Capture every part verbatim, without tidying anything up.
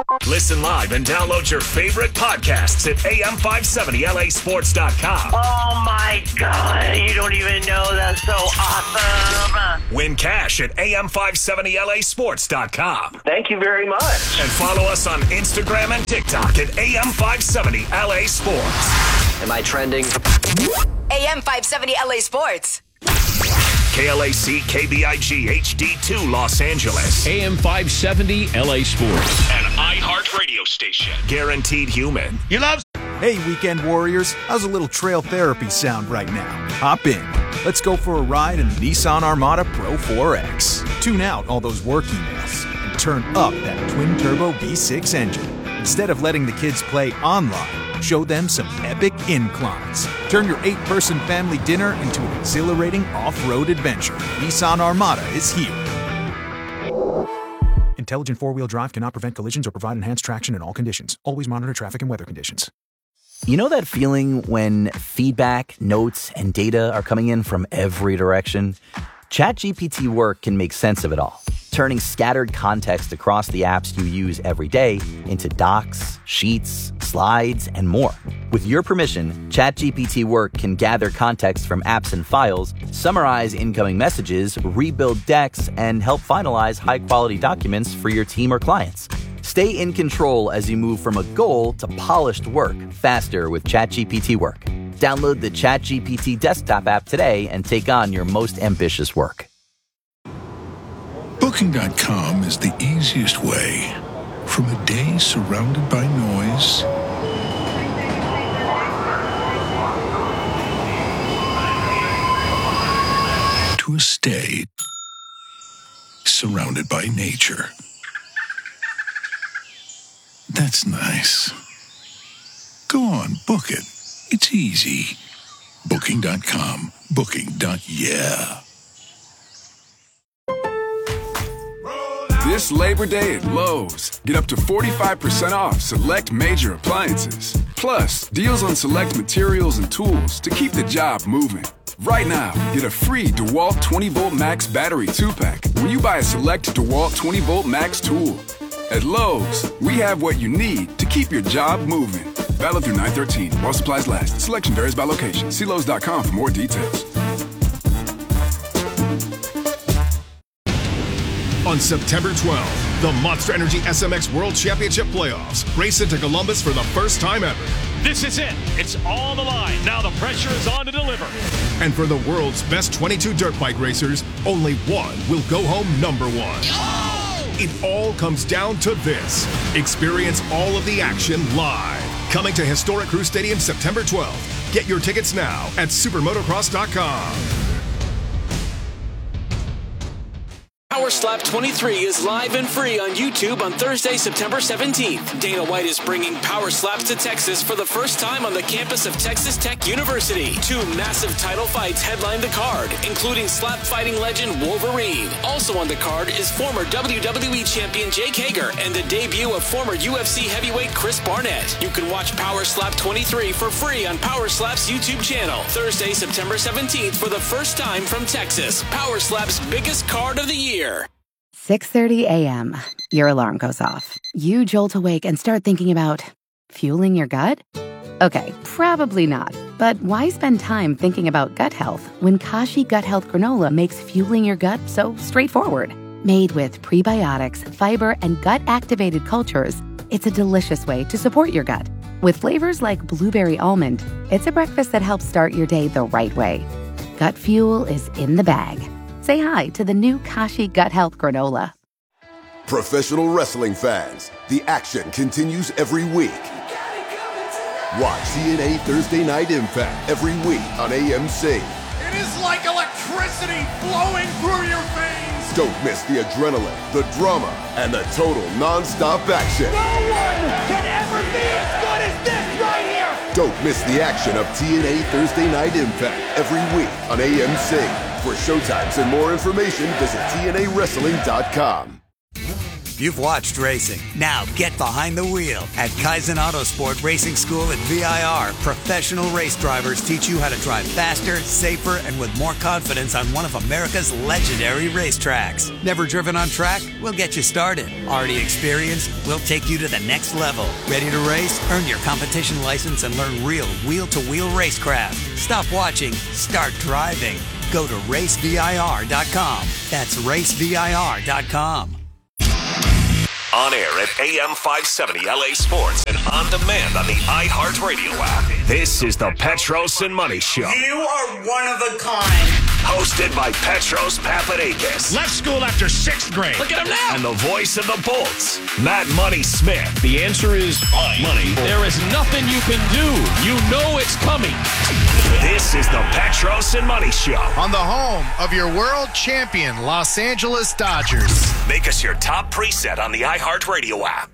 Listen live and download your favorite podcasts at A M five seventy L A sports dot com. Oh my God, you don't even know, that's so awesome. Win cash at A M five seventy L A sports dot com. Thank you very much. And follow us on Instagram and TikTok at A M five seventy L A Sports. Am I trending? A M five seventy L A Sports. K L A C K B I G H D two Los Angeles. A M five seventy L A Sports. An iHeart radio station. Guaranteed human. You love... Hey, weekend warriors. How's a little trail therapy sound right now? Hop in. Let's go for a ride in the Nissan Armada Pro four X. Tune out all those work emails and turn up that twin-turbo V six engine. Instead of letting the kids play online, show them some epic inclines. Turn your eight-person family dinner into an exhilarating off-road adventure. Nissan Armada is here. Intelligent four-wheel drive cannot prevent collisions or provide enhanced traction in all conditions. Always monitor traffic and weather conditions. You know that feeling when feedback, notes, and data are coming in from every direction? ChatGPT Work can make sense of it all, turning scattered context across the apps you use every day into docs, sheets, slides, and more. With your permission, ChatGPT Work can gather context from apps and files, summarize incoming messages, rebuild decks, and help finalize high-quality documents for your team or clients. Stay in control as you move from a goal to polished work faster with ChatGPT Work. Download the ChatGPT desktop app today and take on your most ambitious work. Booking dot com is the easiest way. From a day surrounded by noise to a stay surrounded by nature. That's nice. Go on, book it. It's easy. Booking dot com. Booking. Yeah. This Labor Day at Lowe's, get up to forty-five percent off select major appliances. Plus, deals on select materials and tools to keep the job moving. Right now, get a free DeWalt twenty volt Max battery two pack when you buy a select DeWalt twenty volt Max tool. At Lowe's, we have what you need to keep your job moving. Valid through nine thirteen while supplies last. Selection varies by location. See Lowe's dot com for more details. On September twelfth, the Monster Energy S M X World Championship Playoffs race into Columbus for the first time ever. This is it. It's all on the line. Now the pressure is on to deliver. And for the world's best twenty-two dirt bike racers, only one will go home number one. Oh! It all comes down to this. Experience all of the action live. Coming to historic Crew Stadium September twelfth. Get your tickets now at supermotocross dot com. Power Slap twenty-three is live and free on YouTube on Thursday, September seventeenth. Dana White is bringing Power Slaps to Texas for the first time on the campus of Texas Tech University. Two massive title fights headline the card, including slap fighting legend Wolverine. Also on the card is former W W E champion Jake Hager and the debut of former U F C heavyweight Chris Barnett. You can watch Power Slap twenty-three for free on Power Slap's YouTube channel. Thursday, September seventeenth for the first time from Texas. Power Slap's biggest card of the year. six thirty a.m. Your alarm goes off. You jolt awake and start thinking about fueling your gut? Okay, probably not. But why spend time thinking about gut health when Kashi Gut Health Granola makes fueling your gut so straightforward? Made with prebiotics, fiber, and gut-activated cultures, it's a delicious way to support your gut. With flavors like blueberry almond, it's a breakfast that helps start your day the right way. Gut fuel is in the bag. Say hi to the new Kashi Gut Health Granola. Professional wrestling fans, the action continues every week. Watch T N A Thursday Night Impact every week on A M C. It is like electricity flowing through your veins. Don't miss the adrenaline, the drama, and the total non-stop action. No one can ever be as good as this right here. Don't miss the action of T N A Thursday Night Impact every week on A M C. For showtimes and more information, visit T N A wrestling dot com. You've watched racing. Now get behind the wheel at Kaizen Autosport Racing School at V I R. Professional race drivers teach you how to drive faster, safer, and with more confidence on one of America's legendary racetracks. Never driven on track? We'll get you started. Already experienced? We'll take you to the next level. Ready to race? Earn your competition license and learn real wheel-to-wheel racecraft. Stop watching. Start driving. Go to race V I R dot com. That's race V I R dot com. On air at A M five seventy L A Sports and on demand on the iHeartRadio app. This is the Petros and Money Show. You are one of a kind. Hosted by Petros Papadakis. Left school after sixth grade. Look at him now. And the voice of the Bolts, Matt Money Smith. The answer is money. There is nothing you can do. You know it's coming. This is the Petros and Money Show. On the home of your world champion, Los Angeles Dodgers. Make us your top preset on the iHeartRadio app.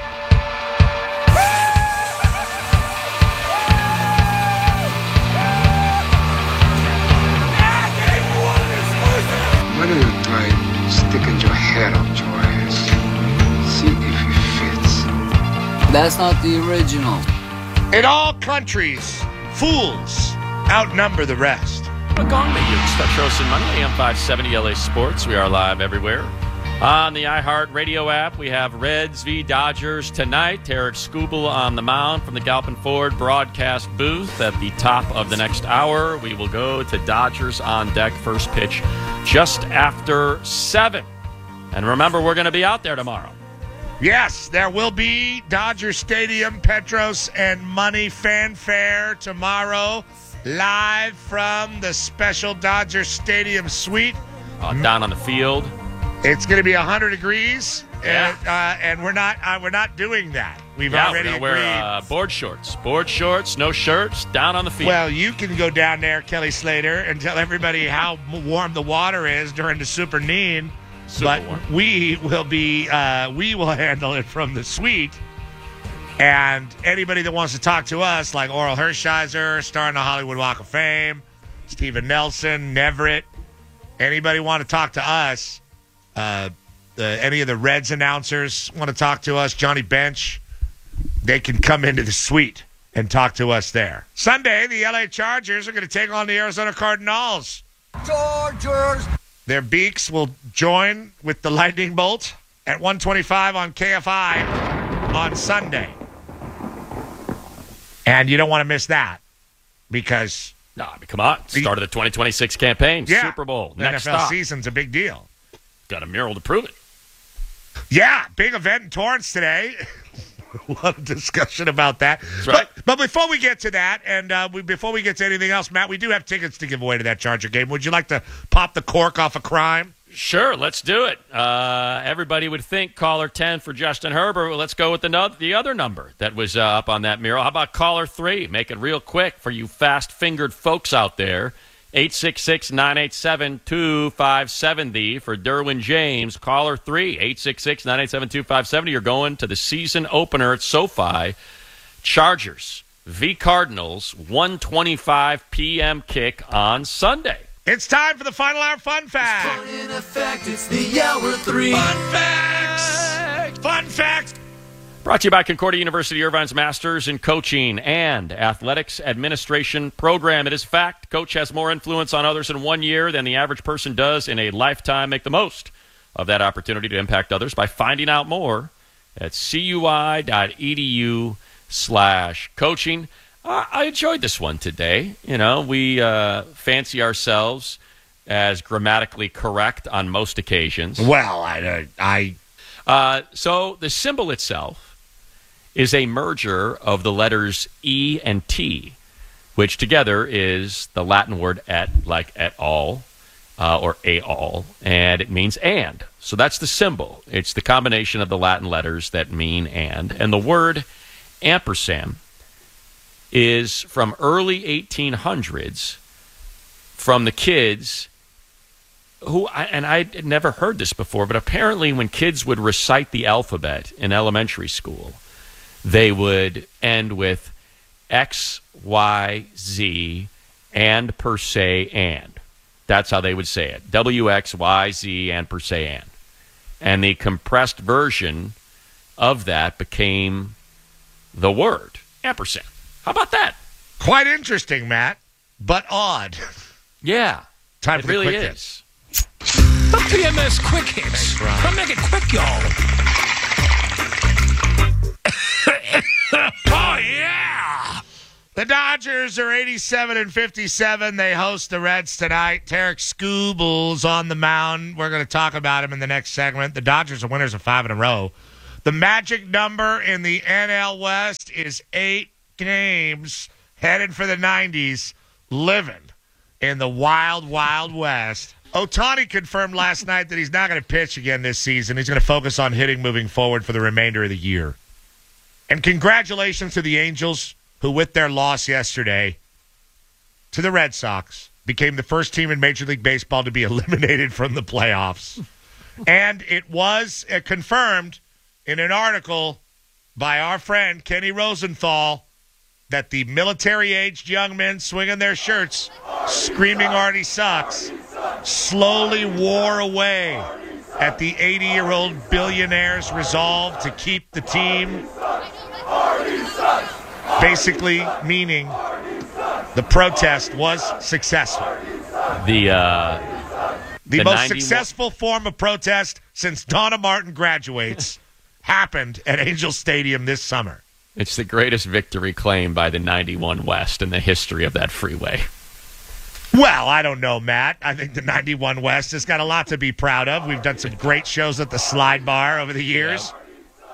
Why don't you try sticking your head up your ass? See if it fits. That's not the original. In all countries, fools outnumber the rest. Gong me, you Petros and Money, A M five seventy L A Sports. We are live everywhere. On the iHeartRadio app, we have Reds v. Dodgers tonight. Tarek Skubal on the mound from the Galpin Ford broadcast booth. At the top of the next hour, we will go to Dodgers on deck. First pitch just after seven. And remember, we're going to be out there tomorrow. Yes, there will be Dodger Stadium, Petros and Money fanfare tomorrow, live from the special Dodger Stadium suite. Uh, down on the field. It's going to be one hundred degrees, Yeah. and, uh, and we're not uh, we're not doing that. We've yeah, already we're agreed. gonna wear uh, board shorts. Board shorts, no shirts, down on the field. Well, you can go down there, Kelly Slater, and tell everybody how warm the water is during the Super Neen. Super but warm. we will be uh, we will handle it from the suite. And anybody that wants to talk to us, like Oral Hershiser, star in the Hollywood Walk of Fame, Steven Nelson, Neverett, anybody want to talk to us? Uh, the, any of the Reds announcers want to talk to us, Johnny Bench, they can come into the suite and talk to us there. Sunday, the L A Chargers are going to take on the Arizona Cardinals. Chargers! Their Beaks will join with the Lightning Bolt at one twenty-five on K F I on Sunday. And you don't want to miss that because... No, I mean, come on. Start of the twenty twenty-six campaign. Yeah, Super Bowl. the Next N F L stop. season's a big deal. Got a mural to prove it. Yeah, big event in Torrance today. A lot of discussion about that. That's right. But, but before we get to that, and uh, we, before we get to anything else, Matt, we do have tickets to give away to that Charger game. Would you like to pop the cork off a crime? Sure, let's do it. Uh, everybody would think caller ten for Justin Herbert. Well, let's go with the, no- the other number that was uh, up on that mural. How about caller three? Make it real quick for you fast-fingered folks out there. eight six six, nine eight seven, two five seven zero for Derwin James. Caller three, eight six six, nine eight seven, two five seven zero. You're going to the season opener at SoFi. Chargers v. Cardinals, one twenty-five p.m. kick on Sunday. It's time for the Final Hour Fun Fact. In effect, it's the hour three. Fun facts! Fun facts! Brought to you by Concordia University, Irvine's Masters in Coaching and Athletics Administration program. It is fact, coach has more influence on others in one year than the average person does in a lifetime. Make the most of that opportunity to impact others by finding out more at cui.edu slash coaching. Uh, I enjoyed this one today. You know, we uh, fancy ourselves as grammatically correct on most occasions. Well, I... I uh, so the symbol itself is a merger of the letters E and T, which together is the Latin word et, like et al, uh, or a all, and it means and. So that's the symbol. It's the combination of the Latin letters that mean and. And the word ampersand is from early eighteen hundreds from the kids who, and I'd never heard this before, but apparently when kids would recite the alphabet in elementary school, they would end with X, Y, Z, and per se, and. That's how they would say it. W, X, Y, Z, and per se, and. And the compressed version of that became the word, ampersand. How about that? Quite interesting, Matt, but odd. Yeah. Time it for the really quick is. hits. The P M S Quick Hits. Come make it quick, y'all. Oh, yeah! The Dodgers are eighty-seven and fifty-seven. They host the Reds tonight. Tarek Skubals on the mound. We're going to talk about him in the next segment. The Dodgers are winners of five in a row. The magic number in the N L West is eight games, headed for the nineties, living in the wild, wild West. Ohtani confirmed last night that he's not going to pitch again this season. He's going to focus on hitting moving forward for the remainder of the year. And congratulations to the Angels, who, with their loss yesterday to the Red Sox, became the first team in Major League Baseball to be eliminated from the playoffs. And it was uh, confirmed in an article by our friend Kenny Rosenthal that the military-aged young men swinging their shirts, screaming Artie sucks, slowly wore away at the eighty-year-old billionaire's resolve to keep the team. Basically meaning the protest was successful. The uh, the, the most ninety-one successful form of protest since Donna Martin graduates happened at Angel Stadium this summer. It's the greatest victory claimed by the ninety-one West in the history of that freeway. Well, I don't know, Matt. I think the ninety-one West has got a lot to be proud of. We've done some great shows at the Slide Bar over the years. Yeah.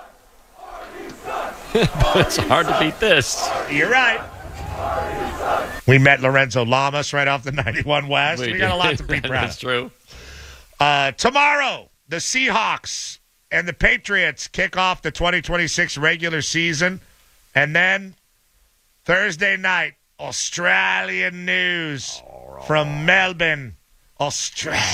But it's hard to beat this. You're right. We met Lorenzo Lamas right off the ninety-one West. We, we got a lot to be proud of. That's true. Uh, tomorrow, the Seahawks and the Patriots kick off the twenty twenty-six regular season. And then Thursday night, Australian news from Melbourne, Australia.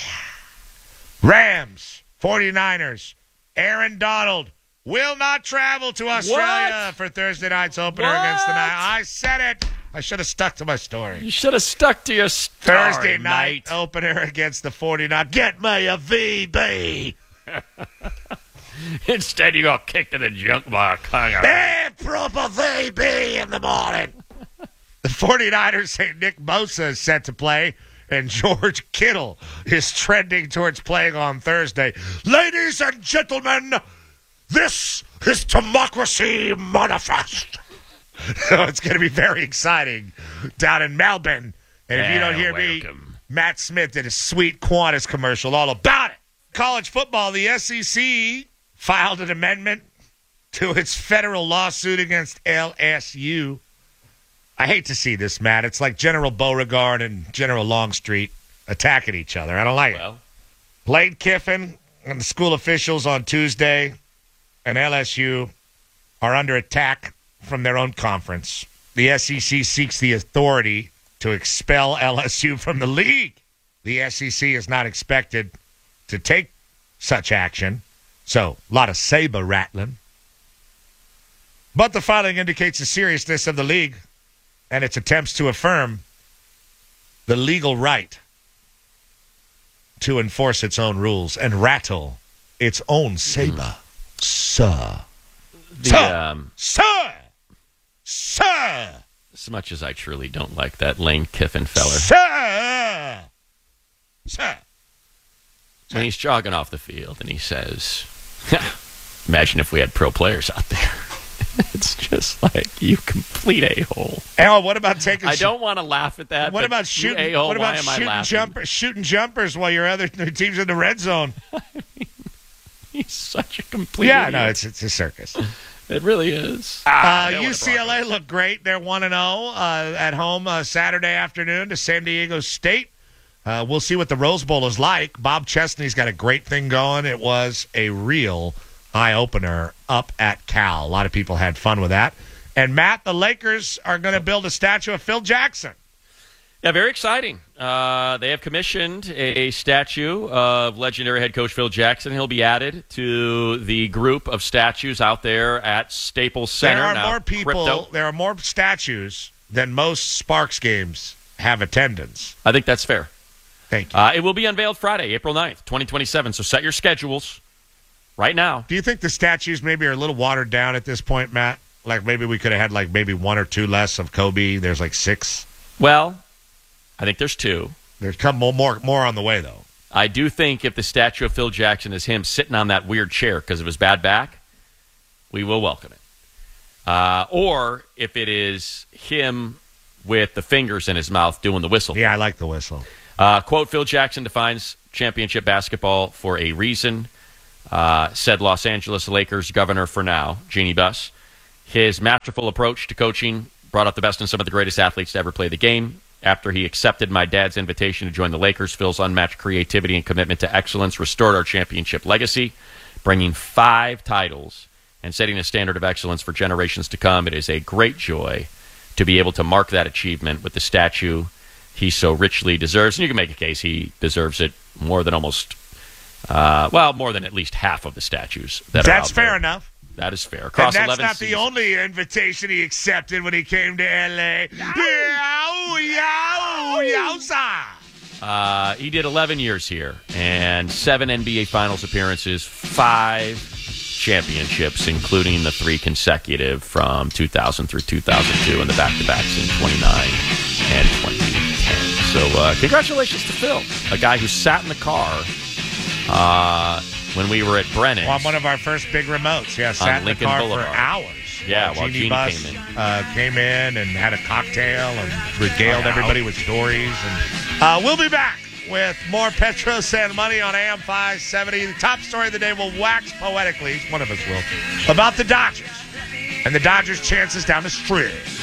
Rams, 49ers, Aaron Donald will not travel to Australia What? for Thursday night's opener What? against the Night. I said it. I should have stuck to my story. You should have stuck to your story, Thursday night mate. opener against the 49ers. Get me a V B. Instead, you got kicked in the junk by a kangaroo. And proper V B in the morning. The 49ers say Nick Bosa is set to play, and George Kittle is trending towards playing on Thursday. Ladies and gentlemen, this is Democracy Manifest. So it's going to be very exciting down in Melbourne. And if you don't hear welcome. me, Matt Smith did a sweet Qantas commercial all about it. College football, the S E C filed an amendment to its federal lawsuit against L S U. I hate to see this, Matt. It's like General Beauregard and General Longstreet attacking each other. I don't like well. it. Lane Kiffin and the school officials on Tuesday and L S U are under attack from their own conference. The S E C seeks the authority to expel L S U from the league. The S E C is not expected to take such action, so a lot of saber rattling. But the filing indicates the seriousness of the league and its attempts to affirm the legal right to enforce its own rules and rattle its own saber. Mm. Sir. The, Sir. Um, Sir. Sir. As much as I truly don't like that Lane Kiffin feller. Sir. Sir. When he's jogging off the field and he says, imagine if we had pro players out there. It's just like, you complete a-hole. Oh, what about taking... I don't want to laugh at that. What but about shooting? A-hole, What about why am I shooting, laughing? jumper, shooting jumpers while your other team's in the red zone? I mean, he's such a complete Yeah, idiot. no, it's it's a circus. It really is. Uh, Ah, U C L A looked great. They're one and oh uh, at home uh, Saturday afternoon to San Diego State. Uh, we'll see what the Rose Bowl is like. Bob Chesney's got a great thing going. It was a real eye-opener up at Cal. A lot of people had fun with that. And, Matt, the Lakers are going to build a statue of Phil Jackson. Yeah, very exciting. Uh, they have commissioned a, a statue of legendary head coach Phil Jackson. He'll be added to the group of statues out there at Staples Center. There are now, more people, crypto. there are more statues than most Sparks games have attendance. I think that's fair. Thank you. Uh, it will be unveiled Friday, April ninth, twenty twenty-seven. So set your schedules. right now. Do you think the statues maybe are a little watered down at this point, Matt? Like maybe we could have had like maybe one or two less of Kobe. There's like six. Well, I think there's two. There's come more, more, more on the way, though. I do think if the statue of Phil Jackson is him sitting on that weird chair because of his bad back, we will welcome it. Uh, or if it is him with the fingers in his mouth doing the whistle. Yeah, I like the whistle. Uh, quote, Phil Jackson defines championship basketball for a reason, uh, said Los Angeles Lakers governor for now, Jeannie Buss. His masterful approach to coaching brought out the best in some of the greatest athletes to ever play the game. After he accepted my dad's invitation to join the Lakers, Phil's unmatched creativity and commitment to excellence restored our championship legacy, bringing five titles and setting a standard of excellence for generations to come. It is a great joy to be able to mark that achievement with the statue he so richly deserves. And you can make a case he deserves it more than almost, uh, well, more than at least half of the statues that That's are out fair there. enough. That is fair. Across and that's eleven not seasons. the only invitation he accepted when he came to L A. Yow, yow, yowza. Uh, he did eleven years here and seven N B A Finals appearances, five championships, including the three consecutive from two thousand through two thousand two and the back-to-backs in twenty-nine and twenty ten. So uh, congratulations to Phil, a guy who sat in the car uh, when we were at Brennan. On one of our first big remotes. Yeah, sat in Lincoln the car Boulevard. for hours. Yeah, while Jeannie Jeannie Buss came in. Uh, came in and had a cocktail and regaled Wow. everybody with stories. And uh, we'll be back with more Petros and Money on A M five seventy. The top story of the day will wax poetically, one of us will, about the Dodgers and the Dodgers' chances down the stretch.